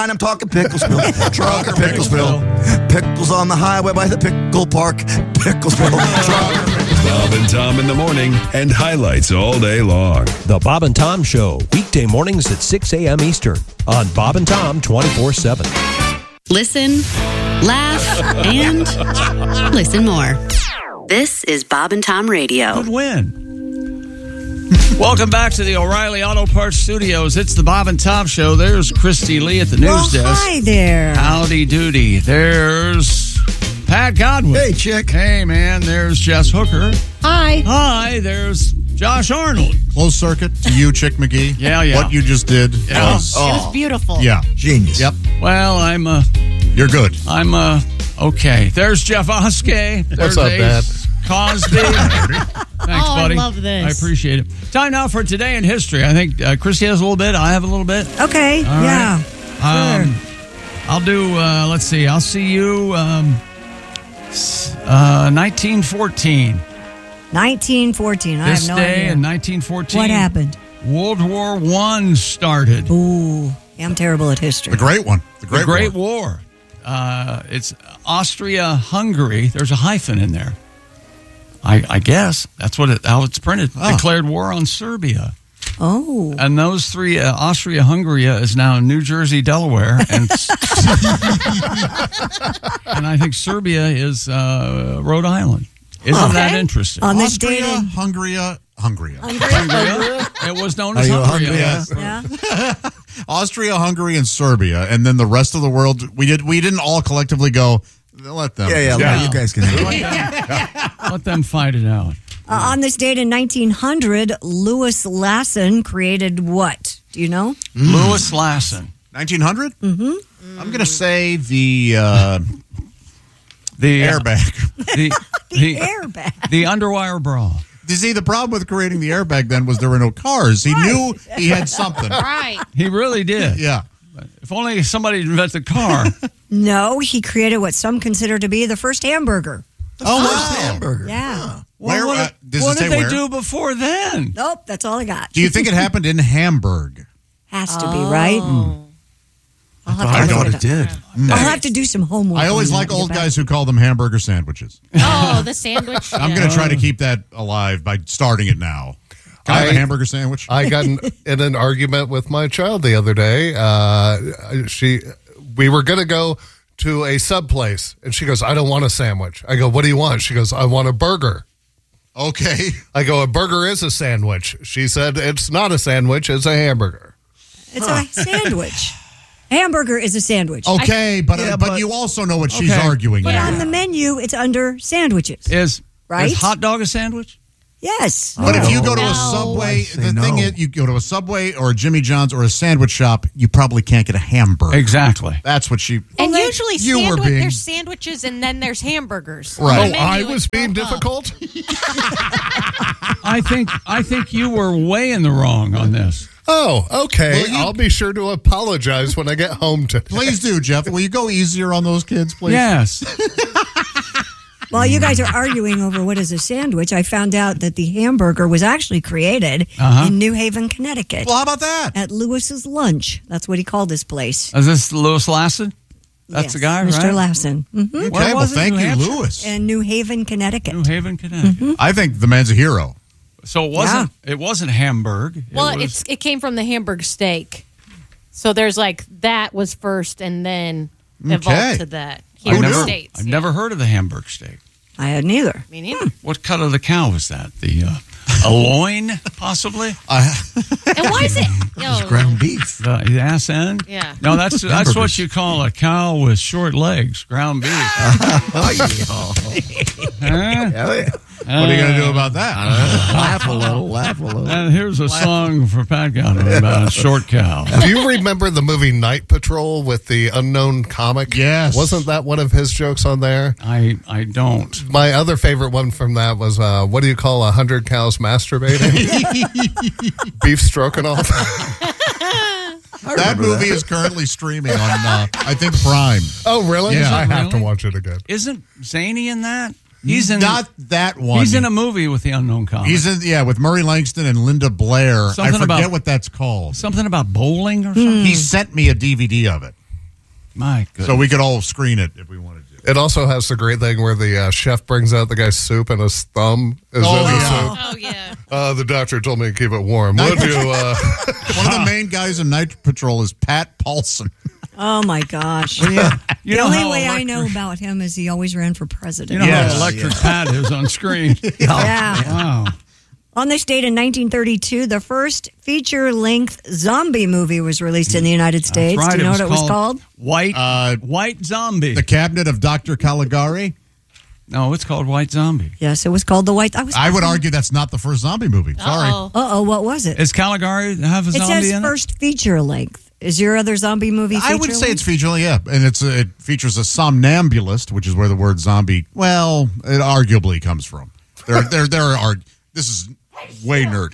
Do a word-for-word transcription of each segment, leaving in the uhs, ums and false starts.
I'm talking Picklesville. Trucker Picklesville. Pickles on the highway by the pickle park. Picklesville. Bob and Tom in the morning and highlights all day long. The Bob and Tom Show, weekday mornings at six a.m. Eastern on Bob and Tom twenty-four seven. Listen, laugh, and listen more. This is Bob and Tom Radio. Good win. Welcome back to the O'Reilly Auto Parts Studios. It's the Bob and Tom Show. There's Christy Lee at the news well, desk. Hi there. Howdy doody. There's Pat Godwin. Hey, chick. Hey, man. There's Jess Hooker. Hi. Hi. There's Josh Arnold. Closed circuit to you, Chick McGee. Yeah, yeah. What you just did Yeah. was... It was beautiful. Yeah. Genius. Yep. Well, I'm, uh, You're good. I'm, uh, okay. There's Jeff Oskey. There's What's up, Dad? Cosby. Thanks, Oh, I buddy. love this. I appreciate it. Time now for Today in History. I think uh, Christy has a little bit. I have a little bit. Okay. All yeah. right. Um, I'll do, uh, let's see. I'll see you um, uh, nineteen fourteen. nineteen fourteen. I This have no day idea. in nineteen fourteen. What happened? World War One started. Ooh, I'm terrible at history. The great one. The Great, the Great War. War. Uh, it's Austria-Hungary. There's a hyphen in there. I, I guess that's what it, how it's printed. Oh. Declared war on Serbia. Oh. And those three, uh, Austria-Hungary is now New Jersey, Delaware, and and I think Serbia is uh, Rhode Island. Isn't Okay. that interesting? On this date Austria, in- Hungary, Hungary. Hungary. It was known as Are you Hungary. hungry? Yes. Yeah. Austria, Hungary, and Serbia, and then the rest of the world. We did. We didn't all collectively go. Let them. Yeah, yeah, Yeah. you guys can have it. Let them, let them fight it out. Uh, on this date in nineteen hundred, Louis Lassen created what? Do you know? Louis Lassen. nineteen hundred. Mm-hmm. I'm gonna say the uh, The airbag. The, The, the, airbag. the underwire bra. You see, the problem with creating the airbag then was there were no cars. He knew he had something. Right. He really did. Yeah. If only somebody had invented a car. No, he created what some consider to be the first hamburger. Oh, First hamburger. Yeah. Where? what uh, does what it say did they where? do before then? Nope, that's all I got. Do you think it happened in Hamburg? Has to be, right? I'll have I to thought look it up. did. I'll have to do some homework. I always on that like to get old back. guys who call them hamburger sandwiches. Oh, the sandwich. I'm yeah. going to try to keep that alive by starting it now. Can I, have a I- hamburger sandwich? I got in, in an argument with my child the other day. Uh, she, we were going to go to a sub place, and she goes, "I don't want a sandwich." I go, "What do you want?" She goes, "I want a burger." Okay. I go, "A burger is a sandwich." She said, "It's not a sandwich; it's a hamburger." It's a sandwich. Hamburger is a sandwich. Okay, but, Yeah, but but- you also know what she's Okay. arguing But here. on the menu, it's under sandwiches. Is, Right? is hot dog a sandwich? Yes. But if you go to a No. Subway, I'd say the no. thing is, you go to a Subway or a Jimmy John's or a sandwich shop, you probably can't get a hamburger. Exactly. That's what she. And Well, usually you were sandwich, being- there's sandwiches and then there's hamburgers. Right. On Oh, the I menu, was it's being broke up. difficult. I think I think you were way in the wrong on this. Oh, okay. Well, you- I'll be sure to apologize when I get home today. Please do, Jeff. Will you go easier on those kids, please? Yes. While you guys are arguing over what is a sandwich, I found out that the hamburger was actually created Uh-huh. in New Haven, Connecticut, Well, how about that? at Lewis's Lunch. That's what he called his place. Is this Louis Lassen? That's Yes, the guy, Mister right? Lassen. hmm Okay, Where well, was it? thank New you, Hampshire? Lewis. In New Haven, Connecticut. New Haven, Connecticut. I think the man's a hero. So it wasn't it wasn't Hamburg. It Well, was- it's it came from the Hamburg steak. So there's like that was first and then evolved Okay. to that I've here in the never, States. I've yeah. never heard of the Hamburg steak. I had neither. Me neither. What cut of the cow was that? The uh, a loin, possibly? I, And why is it? No, Ground beef. The, the ass end? Yeah. No, that's that's what Hamburgers. you call a cow with short legs, ground beef. Oh, yeah. Huh? Hell yeah. what are you going to do about that? Laugh a little, laugh a little. And here's a song for Pat Godwin about a short cow. Do you remember the movie Night Patrol with the unknown comic? Yes. Wasn't that one of his jokes on there? I I don't. My other favorite one from that was, uh, what do you call a hundred cows masturbating? Beef stroganoff. That movie is currently streaming on, uh, I think, Prime. Oh, really? Yeah. I have to Really? watch it again. Isn't Zany in that? He's in Not that one. He's in a movie with the unknown comic. He's in, yeah, with Murray Langston and Linda Blair. Something I forget about- what that's called. something about bowling or something. He sent me a D V D of it. My goodness. So we could all screen it if we wanted to. It also has the great thing where the uh, chef brings out the guy's soup and his thumb is Oh, in the yeah. soup. Oh, yeah. Uh, the doctor told me to keep it warm. Would you? Uh... One of the main guys in Night Patrol is Pat Paulson. Oh my gosh! You the know only how way I electric- know about him is he always ran for president. You know Yes. how electric Pat is on screen. yeah. Wow. On this date in nineteen thirty-two, the first feature-length zombie movie was released in the United States. That's right. Do you know what it was called? White Uh, White Zombie. The Cabinet of Doctor Caligari. no, it's called White Zombie. Yes, it was called The White. I was. I would argue that's not the first zombie movie. Sorry. Uh-oh. Uh oh, what was it? Is Caligari have a It zombie says in first feature-length. Is your other zombie movie? I would say feature-length? it's feature, yeah, and it's a, it features a somnambulist, which is where the word zombie, well, it arguably comes from. There, there, there are. This is way nerdy.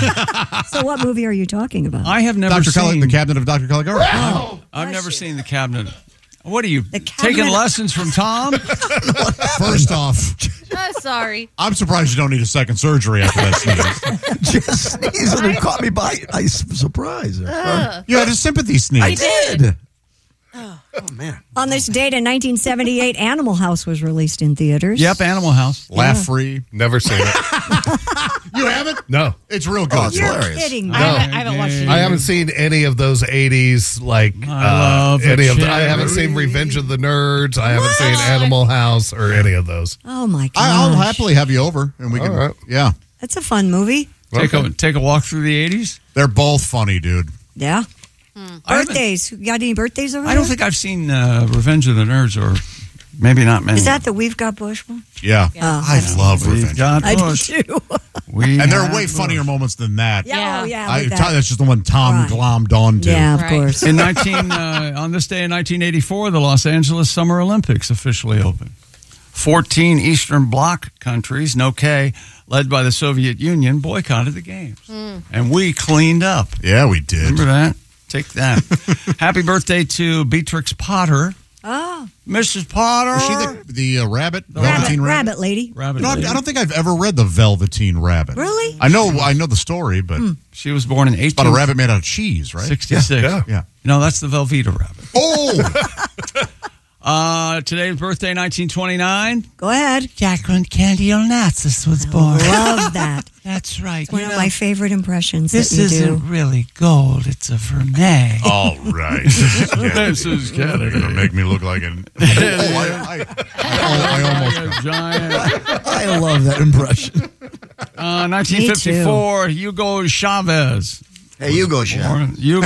So, what movie are you talking about? it? I have never Doctor Cali- seen the Cabinet of Doctor Caligari. I've never seen the cabinet. What are you The taking Cabinet- lessons from Tom? First off, Oh, sorry. I'm surprised you don't need a second surgery after that sneeze. Just sneezing and caught me by I surprise. You had a sympathy sneeze. I did. Oh man. On this date in nineteen seventy-eight, Animal House was released in theaters. Yep, Animal House. Laugh free. Never seen it. You haven't? No. It's real good. Oh, it's You're hilarious. kidding me. I, haven't, I haven't watched it. I haven't seen any of those eighties, like, uh, love any a of the, I haven't cherry. seen Revenge of the Nerds. I haven't seen Animal House or any of those. Oh my gosh. I, I'll happily have you over, and we All can. right. Yeah, That's a fun movie. Take a take a walk through the eighties. they're both funny, dude. Yeah. I haven't- Birthdays. You got any birthdays over I don't there? think I've seen uh, Revenge of the Nerds, or maybe not many. Is that the We've Got Bush one? Yeah, Oh, I love We've Revenge. got I do Bush. too. We And there are have way Bush. funnier moments than that. Yeah, oh, yeah. I, with that. that's just the one Tom Right. glommed onto. Yeah, of Right. course. In nineteen uh, on this day in nineteen eighty-four, the Los Angeles Summer Olympics officially opened. Fourteen Eastern Bloc countries, no K, led by the Soviet Union, boycotted the games, and we cleaned up. Yeah, we did. Remember that? Take that. Happy birthday to Beatrix Potter, Oh, Missus Potter. Is she the, the uh, rabbit? rabbit, Velveteen rabbit lady. Rabbit You know, I, lady. I don't think I've ever read the Velveteen Rabbit. Really? I know, I know the story, but She was born in it's about a eighteen rabbit made out of cheese, right? sixty-six. Yeah. Yeah. No, that's the Velveeta rabbit. Oh, Uh, today's birthday, nineteen twenty-nine. Go ahead. Jacqueline Candy Onassis was Love that. That's right. One of my favorite impressions This that you isn't do. really gold; it's a vermeil. all right. This is You're Candy. gonna make me look like an. Oh, I, I, I, I almost. Giant. I love that impression. Uh, nineteen fifty-four, Hugo Chavez. Hey, you go, Chef. Born- Hugo.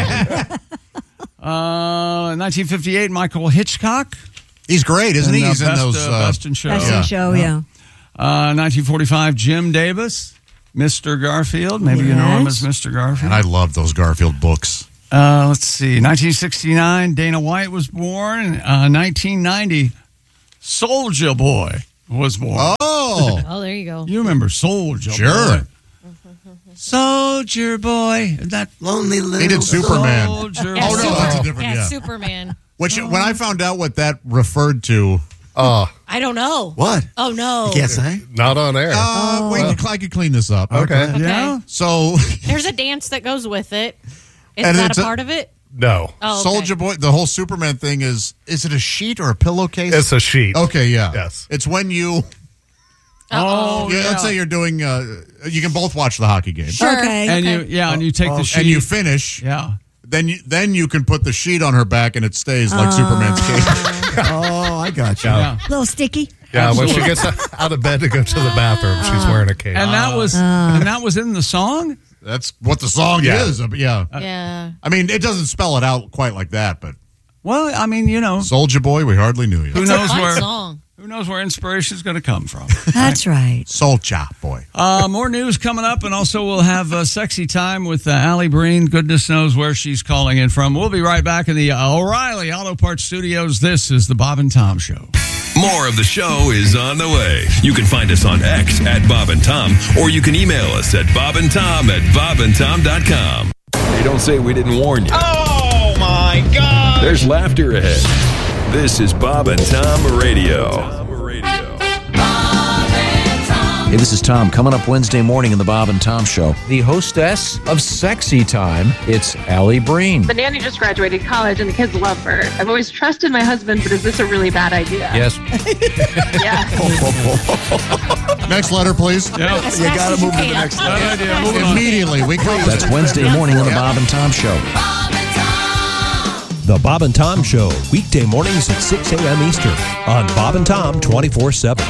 uh, nineteen fifty-eight, Michael Hitchcock. He's great, isn't he? And, uh, He's in Best, those. uh, Uh, Best in Show. Best Yeah. in show, yeah. Uh, nineteen forty-five, Jim Davis, Mister Garfield. Maybe you know him Yes. as Mister Garfield. and I love those Garfield books. Uh, let's see. nineteen sixty-nine, Dana White was born. Uh, nineteen ninety, Soulja Boy was born. Oh, Oh, there you go. You remember Soulja sure. Boy? Soldier Boy. That Lonely little. He did Superman. Soldier Yeah, Oh, no, Super- that's a different- yeah, yeah. Superman. Which, when I found out what that referred to, Oh, I don't know. What? Oh, no. You can't say? not on air. uh, wait, I could clean this up. Okay. Okay. Yeah. So, There's a dance that goes with it. Is And that it's a a- part of it? No. Oh, okay. Soldier Boy, the whole Superman thing is, is it a sheet or a pillowcase? It's a sheet. Okay, yeah. Yes. It's when you, Oh, yeah, let's say you're doing, uh, you can both watch the hockey game. Sure. Okay. And you, yeah, and you take the sheet. And you finish, yeah. then you then you can put the sheet on her back and it stays like Superman's cape. Oh, I got you. Yeah. A little sticky. Yeah, when she gets out of bed to go to the bathroom, she's wearing a cape. And that was and that was in the song. That's what the song Yeah. is. uh, Yeah. Yeah. I mean, it doesn't spell it out quite like that, but Well, I mean, you know, Soldier Boy, we hardly knew you. who It's a knows fun where song. who knows where inspiration is going to come from. That's right. Soldier Boy. Uh, more news coming up, and also we'll have a sexy time with uh, Allie Breen. Goodness knows where she's calling in from. We'll be right back in the O'Reilly Auto Parts Studios. This is the Bob and Tom Show. More of the show is on the way. You can find us on X at Bob and Tom, or you can email us at bob and tom at bob and tom dot com. Hey, don't say we didn't warn you. Oh my God! There's laughter ahead. This is Bob and Tom Radio. Bob and Tom. Hey, this is Tom. Coming up Wednesday morning in the Bob and Tom Show, the hostess of Sexy Time, it's Allie Breen. The nanny just graduated college and the kids love her. I've always trusted my husband, but is this a really bad idea? Yes. Yeah. Next letter, please. Yeah. You got to move to the next letter. Idea. Moving on. Immediately. We close. That's Wednesday morning on the Bob and Tom Show. The Bob and Tom Show, weekday mornings at six a.m. Eastern on Bob and Tom twenty-four seven.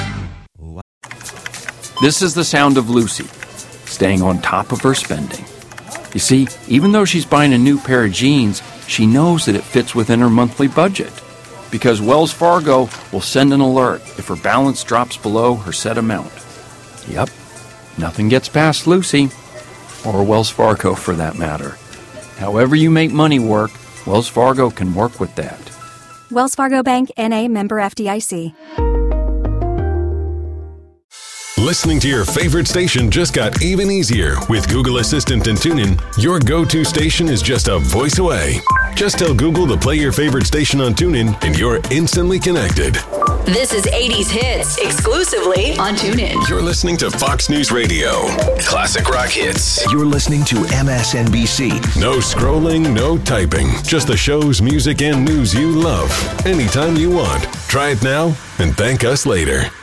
This is the sound of Lucy, staying on top of her spending. You see, even though she's buying a new pair of jeans, she knows that it fits within her monthly budget. Because Wells Fargo will send an alert if her balance drops below her set amount. Yep, nothing gets past Lucy, or Wells Fargo for that matter. However you make money work, Wells Fargo can work with that. Wells Fargo Bank, N A, member F D I C. Listening to your favorite station just got even easier. With Google Assistant and TuneIn, your go-to station is just a voice away. Just tell Google to play your favorite station on TuneIn, and you're instantly connected. This is eighties Hits, exclusively on TuneIn. You're listening to Fox News Radio. Classic rock hits. You're listening to M S N B C. No scrolling, no typing. Just the shows, music, and news you love. Anytime you want. Try it now and thank us later.